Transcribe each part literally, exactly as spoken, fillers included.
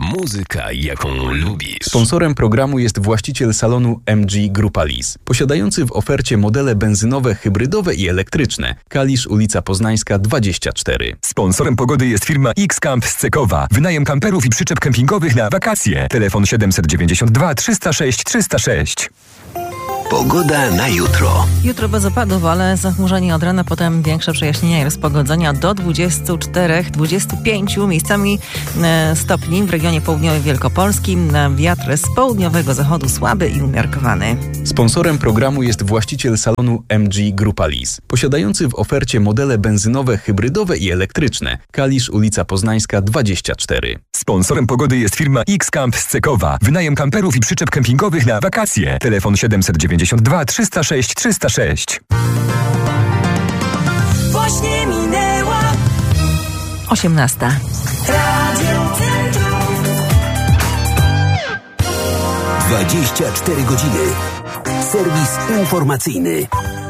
Muzyka, jaką lubisz. Sponsorem programu jest właściciel salonu M G Grupa Lis, posiadający w ofercie modele benzynowe, hybrydowe i elektryczne. Kalisz, ulica Poznańska dwadzieścia cztery. Sponsorem pogody jest firma X-Camp z Cekowa. Wynajem kamperów i przyczep kempingowych na wakacje. Telefon siedemset dziewięćdziesiąt dwa trzysta sześć trzysta sześć. Pogoda na jutro. Jutro bez opadów, ale zachmurzenie od rana, potem większe przejaśnienia i rozpogodzenia do dwudziestu czterech do dwudziestu pięciu miejscami e, stopni w regionie południowym Wielkopolski. Wiatr z południowego zachodu słaby i umiarkowany. Sponsorem programu jest właściciel salonu M G Grupa Lis, posiadający w ofercie modele benzynowe, hybrydowe i elektryczne. Kalisz, ulica Poznańska dwadzieścia cztery. Sponsorem pogody jest firma X-Camp z Cekowa. Wynajem kamperów i przyczep kempingowych na wakacje. Telefon siedemset dziewięćdziesiąt dwa trzysta sześć trzysta sześć. Właśnie minęła osiemnasta. Radio Centrum. dwadzieścia cztery godziny. Serwis informacyjny.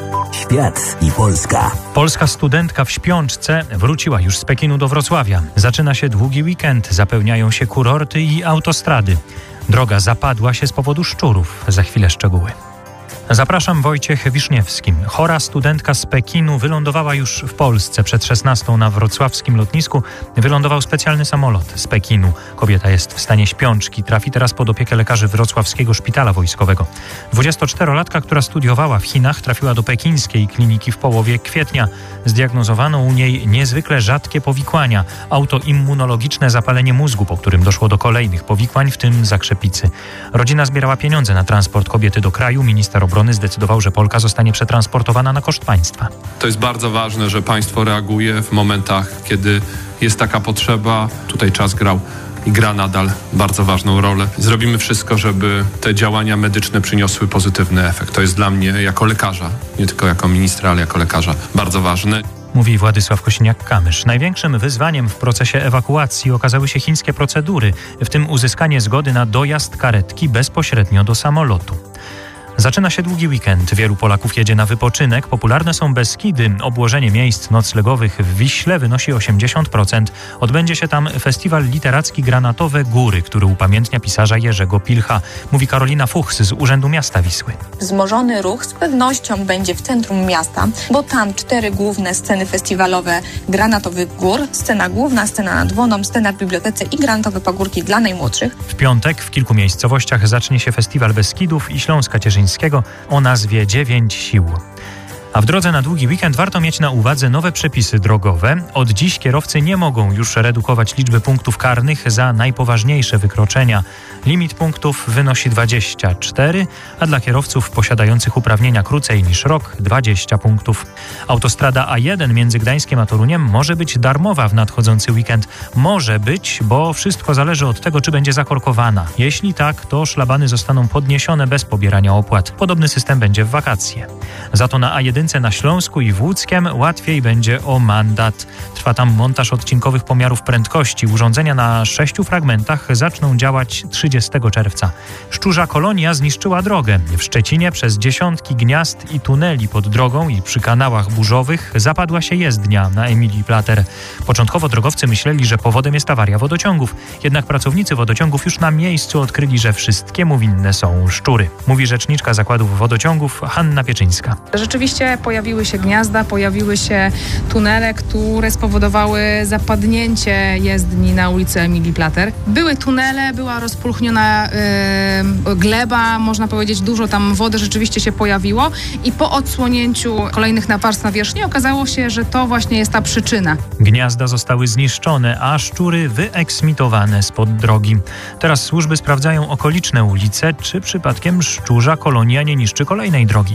Świat i Polska. Polska studentka w śpiączce wróciła już z Pekinu do Wrocławia. Zaczyna się długi weekend, zapełniają się kurorty i autostrady. Droga zapadła się z powodu szczurów. Za chwilę szczegóły. Zapraszam, Wojciech Wiszniewski. Chora studentka z Pekinu wylądowała już w Polsce. Przed szesnastą na wrocławskim lotnisku wylądował specjalny samolot z Pekinu. Kobieta jest w stanie śpiączki. Trafi teraz pod opiekę lekarzy Wrocławskiego Szpitala Wojskowego. dwudziestoczterolatka, która studiowała w Chinach, trafiła do pekińskiej kliniki w połowie kwietnia. Zdiagnozowano u niej niezwykle rzadkie powikłania. Autoimmunologiczne zapalenie mózgu, po którym doszło do kolejnych powikłań, w tym zakrzepicy. Rodzina zbierała pieniądze na transport kobiety do kraju. Minister obrony zdecydował, że Polka zostanie przetransportowana na koszt państwa. To jest bardzo ważne, że państwo reaguje w momentach, kiedy jest taka potrzeba. Tutaj czas grał i gra nadal bardzo ważną rolę. Zrobimy wszystko, żeby te działania medyczne przyniosły pozytywny efekt. To jest dla mnie jako lekarza, nie tylko jako ministra, ale jako lekarza bardzo ważne. Mówi Władysław Kosiniak-Kamysz. Największym wyzwaniem w procesie ewakuacji okazały się chińskie procedury, w tym uzyskanie zgody na dojazd karetki bezpośrednio do samolotu. Zaczyna się długi weekend. Wielu Polaków jedzie na wypoczynek. Popularne są Beskidy. Obłożenie miejsc noclegowych w Wiśle wynosi osiemdziesiąt procent. Odbędzie się tam festiwal literacki Granatowe Góry, który upamiętnia pisarza Jerzego Pilcha. Mówi Karolina Fuchs z Urzędu Miasta Wisły. Wzmożony ruch z pewnością będzie w centrum miasta, bo tam cztery główne sceny festiwalowe Granatowych Gór. Scena główna, scena nad Woną, scena w bibliotece i granatowe pagórki dla najmłodszych. W piątek w kilku miejscowościach zacznie się festiwal Beskidów i Śląska Cieszyńskiego o nazwie Dziewięć Sił. A w drodze na długi weekend warto mieć na uwadze nowe przepisy drogowe. Od dziś kierowcy nie mogą już redukować liczby punktów karnych za najpoważniejsze wykroczenia. Limit punktów wynosi dwadzieścia cztery, a dla kierowców posiadających uprawnienia krócej niż rok dwadzieścia punktów. Autostrada A jeden między Gdańskiem a Toruniem może być darmowa w nadchodzący weekend. Może być, bo wszystko zależy od tego, czy będzie zakorkowana. Jeśli tak, to szlabany zostaną podniesione bez pobierania opłat. Podobny system będzie w wakacje. Za to na A jeden na Śląsku i w Łódzkiem łatwiej będzie o mandat. Trwa tam montaż odcinkowych pomiarów prędkości. Urządzenia na sześciu fragmentach zaczną działać trzydziestego czerwca. Szczurza kolonia zniszczyła drogę. W Szczecinie przez dziesiątki gniazd i tuneli pod drogą i przy kanałach burzowych zapadła się jezdnia na Emilii Plater. Początkowo drogowcy myśleli, że powodem jest awaria wodociągów. Jednak pracownicy wodociągów już na miejscu odkryli, że wszystkiemu winne są szczury. Mówi rzeczniczka zakładów wodociągów Hanna Pieczyńska. Rzeczywiście pojawiły się gniazda, pojawiły się tunele, które spowodowały zapadnięcie jezdni na ulicy Emilii Plater. Były tunele, była rozpulchniona yy, gleba, można powiedzieć, dużo tam wody rzeczywiście się pojawiło i po odsłonięciu kolejnych nawarstw na wierzchni okazało się, że to właśnie jest ta przyczyna. Gniazda zostały zniszczone, a szczury wyeksmitowane spod drogi. Teraz służby sprawdzają okoliczne ulice, czy przypadkiem szczurza kolonia nie niszczy kolejnej drogi.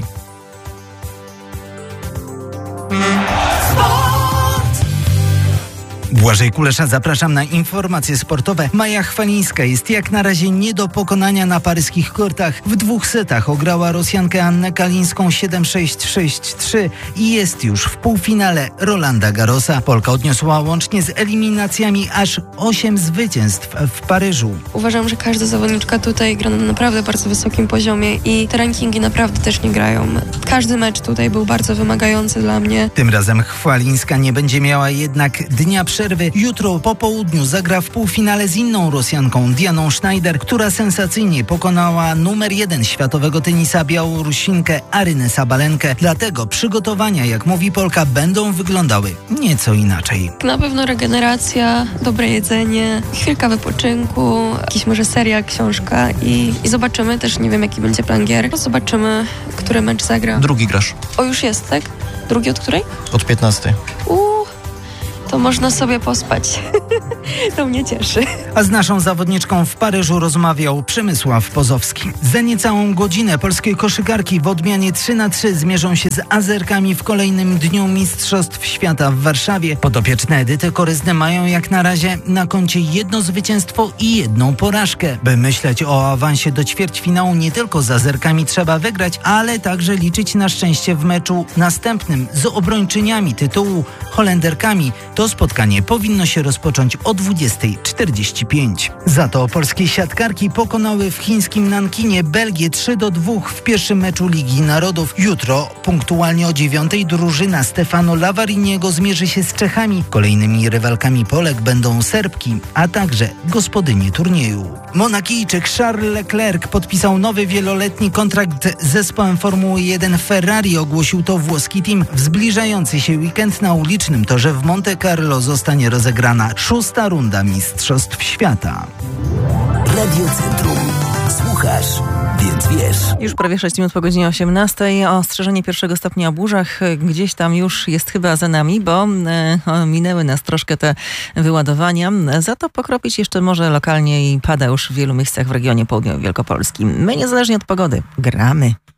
Błażej Kulesza, zapraszam na informacje sportowe. Maja Chwalińska jest jak na razie nie do pokonania na paryskich kortach. W dwóch setach ograła Rosjankę Annę Kalińską siedem sześć sześć trzy i jest już w półfinale Rolanda Garrosa. Polka odniosła łącznie z eliminacjami aż osiem zwycięstw w Paryżu. Uważam, że każda zawodniczka tutaj gra na naprawdę bardzo wysokim poziomie i te rankingi naprawdę też nie grają. Każdy mecz tutaj był bardzo wymagający dla mnie. Tym razem Chwalińska nie będzie miała jednak dnia przerwy. przerwy. Jutro po południu zagra w półfinale z inną Rosjanką, Dianą Schneider, która sensacyjnie pokonała numer jeden światowego tenisa Białorusinkę Arynę Sabalenkę. Dlatego przygotowania, jak mówi Polka, będą wyglądały nieco inaczej. Na pewno regeneracja, dobre jedzenie, chwilka wypoczynku, jakiś może serial, książka i, i zobaczymy też, nie wiem jaki będzie plan gier, zobaczymy, który mecz zagra. Drugi grasz. O, już jest, tak? Drugi od której? Od piętnastej. Uuu, to można sobie pospać. To mnie cieszy. A z naszą zawodniczką w Paryżu rozmawiał Przemysław Pozowski. Za niecałą godzinę polskie koszykarki w odmianie trzy na trzy zmierzą się z Azerkami w kolejnym dniu Mistrzostw Świata w Warszawie. Podopieczne Edyty Koryzny mają jak na razie na koncie jedno zwycięstwo i jedną porażkę. By myśleć o awansie do ćwierćfinału, nie tylko z Azerkami trzeba wygrać, ale także liczyć na szczęście w meczu następnym z obrończyniami tytułu Holenderkami. To spotkanie powinno się rozpocząć o dwudziesta czterdzieści pięć. Za to polskie siatkarki pokonały w chińskim Nankinie Belgię trzy do dwóch w pierwszym meczu Ligi Narodów. Jutro, punktualnie o dziewiątej, drużyna Stefano Lavariniego zmierzy się z Czechami. Kolejnymi rywalkami Polek będą Serbki, a także gospodynie turnieju. Monakijczyk Charles Leclerc podpisał nowy wieloletni kontrakt z zespołem Formuły jeden Ferrari, ogłosił to włoski team. W zbliżający się weekend na ulicznym torze w Monte Carlo zostanie rozegrana szósta runda Mistrzostw Świata. Radio Centrum. Słuchasz, więc wiesz. Już prawie sześć minut po godzinie osiemnastej. Ostrzeżenie pierwszego stopnia o burzach gdzieś tam już jest chyba za nami, bo e, minęły nas troszkę te wyładowania. Za to pokropić jeszcze może lokalnie i pada już w wielu miejscach w regionie południowym Wielkopolskim. My niezależnie od pogody gramy.